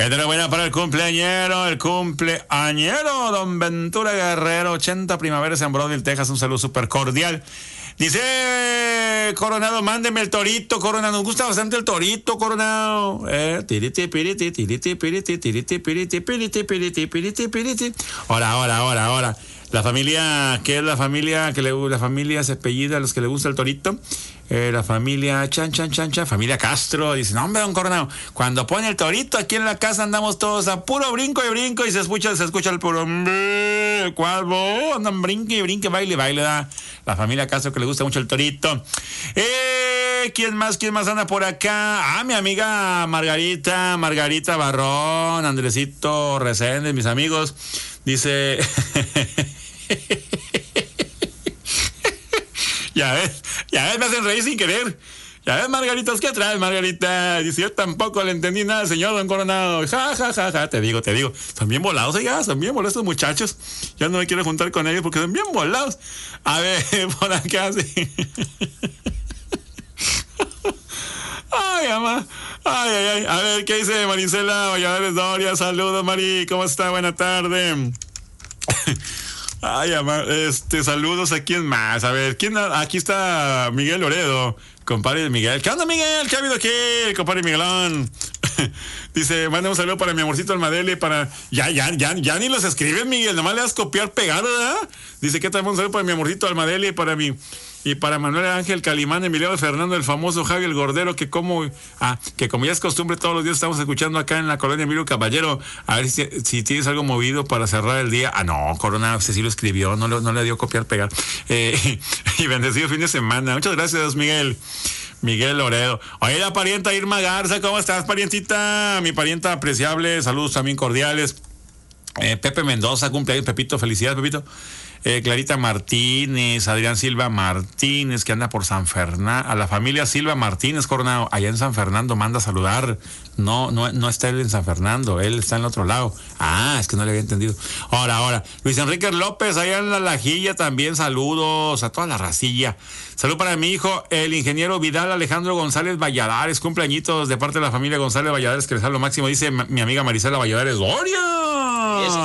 Enhorabuena para el cumpleañero, don Ventura Guerrero, 80 primaveras en Brownsville, Texas. Un saludo súper cordial. Dice Coronado, mándeme el torito, Coronado. Nos gusta bastante el torito, Coronado. Tiriti, piriti, tiriti, piriti, tiriti, piriti, piriti, piriti, piriti, piriti. Ahora. La familia, ¿qué es la familia que la familia se apellida a los que le gusta el torito? La familia familia Castro. Dice, no, hombre, don Coronado, cuando pone el torito aquí en la casa andamos todos a puro brinco y brinco y se escucha el puro, ¿cuál vos? Andan brinque y brinque, baile, da. La familia Castro que le gusta mucho el torito. ¿Quién más anda por acá? Mi amiga Margarita Barrón, Andresito Reséndez, mis amigos. Dice... Ya ves, me hacen reír sin querer. Ya ves, Margarita, ¿qué traes, Margarita? Dice, yo tampoco le entendí nada, señor don Coronado. Ja. Te digo. Son bien volados, oiga, son bien volados estos muchachos. Ya no me quiero juntar con ellos porque son bien volados. A ver, por acá, sí. Ay, mamá. Ay. A ver, ¿qué dice Marisela Valladares Doria? Saludos, Mari. ¿Cómo está? Buena tarde. Ay, amor, saludos a quién más. A ver, aquí está Miguel Loredo, compadre de Miguel. ¿Qué onda, Miguel? ¿Qué ha habido aquí, compadre Miguelón? Dice, manda un saludo para mi amorcito Almadeli, para... Ya ni los escriben, Miguel, nomás le das copiar, pegar, ¿verdad? Dice, ¿qué tal? Un saludo para mi amorcito Almadeli y para Manuel Ángel Calimán, Emiliano Fernando, el famoso Javi el Gordero, que como ya es costumbre, todos los días estamos escuchando acá en la colonia Emilio Caballero. A ver si tienes algo movido para cerrar el día. No, Corona, usted sí lo escribió, no le dio copiar, pegar. Y bendecido fin de semana. Muchas gracias, Miguel Loredo. Oye, la parienta Irma Garza, ¿cómo estás, parientita? Mi parienta apreciable, saludos también cordiales. Pepe Mendoza, cumpleaños, Pepito, felicidades, Pepito. Clarita Martínez, Adrián Silva Martínez, que anda por San Fernando. A la familia Silva Martínez, Coronado, allá en San Fernando, manda a saludar. No está él en San Fernando, él está en el otro lado. Es que no le había entendido. Ahora, Luis Enrique López, allá en La Lajilla también, saludos a toda la racilla. Salud para mi hijo, el ingeniero Vidal Alejandro González Valladares, cumpleañitos de parte de la familia González Valladares, que les da lo máximo, dice mi amiga Marisela Valladares Doria.